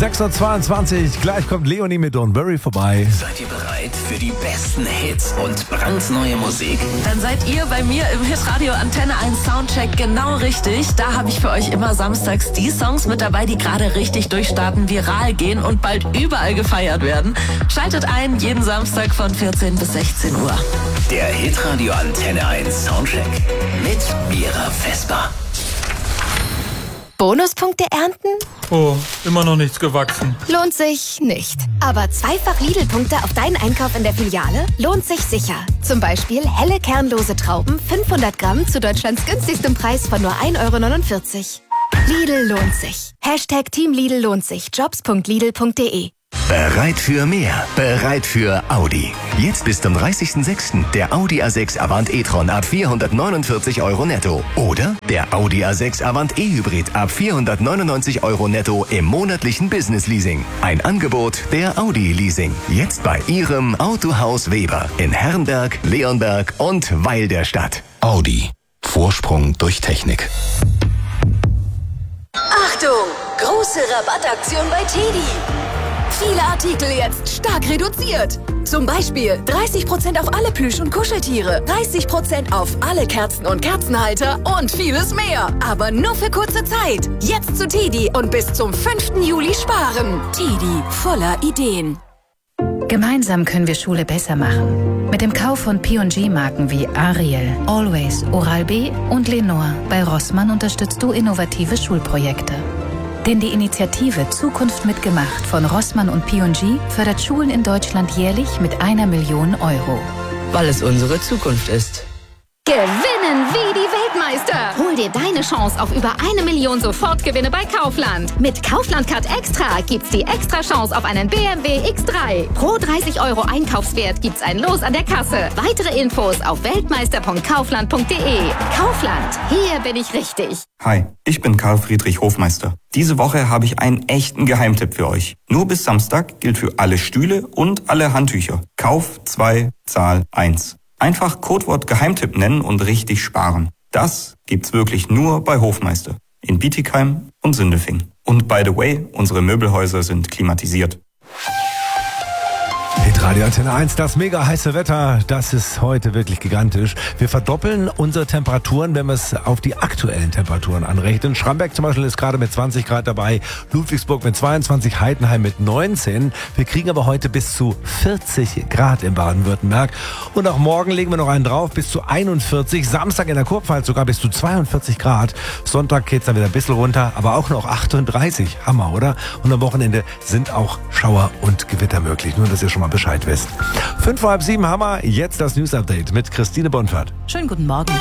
6:22 Uhr, gleich kommt Leonie mit Don't Worry vorbei. Seid ihr bereit für die besten Hits und brandneue Musik? Dann seid ihr bei mir im Hitradio Antenne 1 Soundcheck genau richtig. Da habe ich für euch immer samstags die Songs mit dabei, die gerade richtig durchstarten, viral gehen und bald überall gefeiert werden. Schaltet ein, jeden Samstag von 14 bis 16 Uhr. Der Hitradio Antenne 1 Soundcheck mit Mira Vesper. Bonuspunkte ernten? Oh, immer noch nichts gewachsen. Lohnt sich nicht. Aber zweifach Lidl-Punkte auf deinen Einkauf in der Filiale lohnt sich sicher. Zum Beispiel helle kernlose Trauben, 500 Gramm zu Deutschlands günstigstem Preis von nur 1,49 €. Lidl lohnt sich. Hashtag Team Lidl lohnt sich. Jobs.lidl.de. Bereit für mehr. Bereit für Audi. Jetzt bis zum 30.06. der Audi A6 Avant e-tron ab 449 € netto. Oder der Audi A6 Avant e-Hybrid ab 499 € netto im monatlichen Business-Leasing. Ein Angebot der Audi Leasing. Jetzt bei Ihrem Autohaus Weber in Herrenberg, Leonberg und Weil der Stadt. Audi. Vorsprung durch Technik. Achtung! Große Rabattaktion bei TEDi. Viele Artikel jetzt stark reduziert. Zum Beispiel 30% auf alle Plüsch- und Kuscheltiere, 30% auf alle Kerzen und Kerzenhalter und vieles mehr. Aber nur für kurze Zeit. Jetzt zu TEDi und bis zum 5. Juli sparen. TEDi, voller Ideen. Gemeinsam können wir Schule besser machen. Mit dem Kauf von P&G-Marken wie Ariel, Always, Oral-B und Lenore bei Rossmann unterstützt du innovative Schulprojekte. Denn die Initiative Zukunft mitgemacht von Rossmann und P&G fördert Schulen in Deutschland jährlich mit 1 Million €. Weil es unsere Zukunft ist. Gewinnen wie die Weltmeister! Hol dir deine Chance auf über 1 Million Sofortgewinne bei Kaufland. Mit Kaufland Card Extra gibt's die extra Chance auf einen BMW X3. Pro 30 € Einkaufswert gibt's ein Los an der Kasse. Weitere Infos auf weltmeister.kaufland.de. Kaufland, hier bin ich richtig. Hi, ich bin Karl Friedrich Hofmeister. Diese Woche habe ich einen echten Geheimtipp für euch. Nur bis Samstag gilt für alle Stühle und alle Handtücher. Kauf 2, Zahl 1. Einfach Codewort Geheimtipp nennen und richtig sparen. Das gibt's wirklich nur bei Hofmeister. In Bietigheim und Sindelfingen. Und by the way, unsere Möbelhäuser sind klimatisiert. Hitradio Antenne 1, das mega heiße Wetter, das ist heute wirklich gigantisch. Wir verdoppeln unsere Temperaturen, wenn wir es auf die aktuellen Temperaturen anrechnen. Schramberg zum Beispiel ist gerade mit 20 Grad dabei, Ludwigsburg mit 22, Heidenheim mit 19. Wir kriegen aber heute bis zu 40 Grad in Baden-Württemberg. Und auch morgen legen wir noch einen drauf, bis zu 41. Samstag in der Kurpfalz sogar bis zu 42 Grad. Sonntag geht's dann wieder ein bisschen runter, aber auch noch 38. Hammer, oder? Und am Wochenende sind auch Schauer und Gewitter möglich. Nur, dass ihr schon mal Bescheid wisst. 5 vor halb 7 haben wir jetzt das News-Update mit Christine Bonfert. Schönen guten Morgen.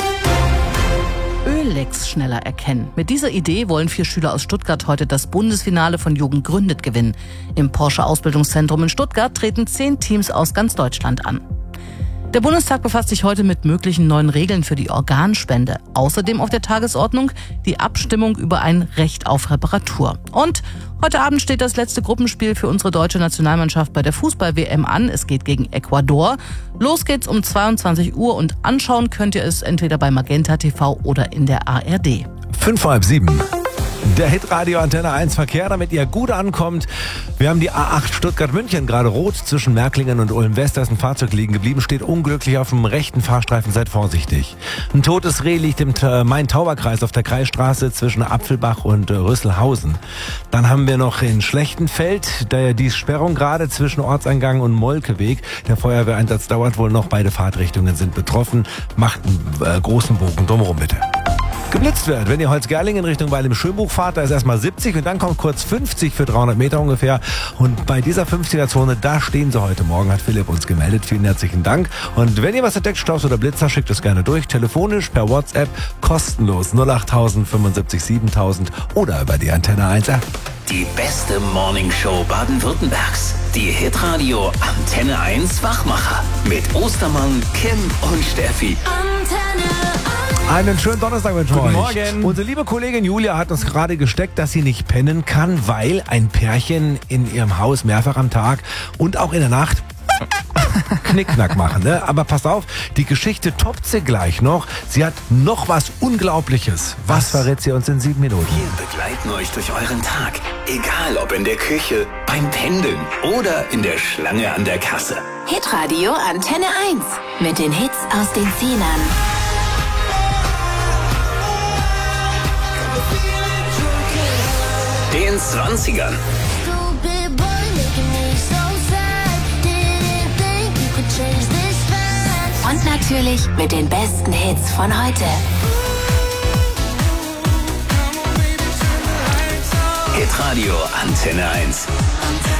Öllecks schneller erkennen. Mit dieser Idee wollen 4 Schüler aus Stuttgart heute das Bundesfinale von Jugend gründet gewinnen. Im Porsche Ausbildungszentrum in Stuttgart treten 10 Teams aus ganz Deutschland an. Der Bundestag befasst sich heute mit möglichen neuen Regeln für die Organspende. Außerdem auf der Tagesordnung die Abstimmung über ein Recht auf Reparatur. Und heute Abend steht das letzte Gruppenspiel für unsere deutsche Nationalmannschaft bei der Fußball-WM an. Es geht gegen Ecuador. Los geht's um 22 Uhr und anschauen könnt ihr es entweder bei Magenta TV oder in der ARD. 5 vor halb 7. Der Hitradio Antenne 1 Verkehr, damit ihr gut ankommt. Wir haben die A8 Stuttgart-München, gerade rot zwischen Märklingen und Ulm-West. Da ist ein Fahrzeug liegen geblieben, steht unglücklich auf dem rechten Fahrstreifen, seid vorsichtig. Ein totes Reh liegt im Main-Tauber-Kreis auf der Kreisstraße zwischen Apfelbach und Rüsselhausen. Dann haben wir noch in Schlechtenfeld die Sperrung gerade zwischen Ortseingang und Molkeweg. Der Feuerwehreinsatz dauert wohl noch, beide Fahrtrichtungen sind betroffen. Macht einen großen Bogen drumherum bitte. Geblitzt wird, wenn ihr Holzgerlingen Richtung Weil im Schönbuch fahrt, da ist erstmal 70 und dann kommt kurz 50 für 300 Meter ungefähr. Und bei dieser 50er-Zone, da stehen sie heute Morgen, hat Philipp uns gemeldet. Vielen herzlichen Dank. Und wenn ihr was entdeckt, Staus oder Blitzer, schickt es gerne durch. Telefonisch, per WhatsApp, kostenlos 08000 75 7000 oder über die Antenne 1 App. Die beste Morningshow Baden-Württembergs. Die Hitradio Antenne 1 Wachmacher. Mit Ostermann, Kim und Steffi. Antenne 1. Einen schönen Donnerstag wünschen wir euch. Guten Morgen. Unsere liebe Kollegin Julia hat uns gerade gesteckt, dass sie nicht pennen kann, weil ein Pärchen in ihrem Haus mehrfach am Tag und auch in der Nacht Knickknack machen, ne? Aber pass auf, die Geschichte toppt sie gleich noch. Sie hat noch was Unglaubliches. Was verrät sie uns in 7 Minuten? Wir begleiten euch durch euren Tag. Egal ob in der Küche, beim Pendeln oder in der Schlange an der Kasse. Hitradio Antenne 1 mit den Hits aus den 10ern. Den 20ern. Und natürlich mit den besten Hits von heute. Hitradio Antenne 1.